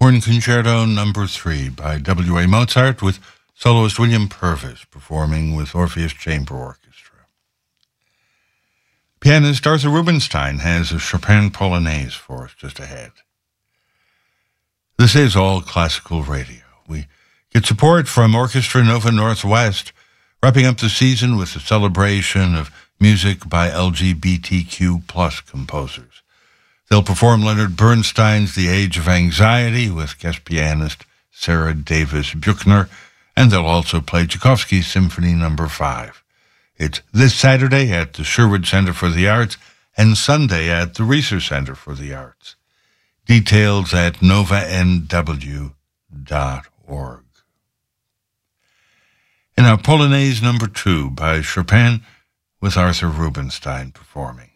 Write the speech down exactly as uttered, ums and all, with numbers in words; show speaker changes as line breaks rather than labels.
Horn Concerto Number three by W A Mozart with soloist William Purvis performing with Orpheus Chamber Orchestra. Pianist Arthur Rubinstein has a Chopin Polonaise for us just ahead. This is All Classical Radio. We get support from Orchestra Nova Northwest, wrapping up the season with a celebration of music by L G B T Q plus composers. They'll perform Leonard Bernstein's The Age of Anxiety with guest pianist Sarah Davis Buchner, and they'll also play Tchaikovsky's Symphony Number five. It's this Saturday at the Sherwood Center for the Arts and Sunday at the Reser Center for the Arts. Details at nova n w dot org. And now Polonaise Number two by Chopin with Arthur Rubinstein performing.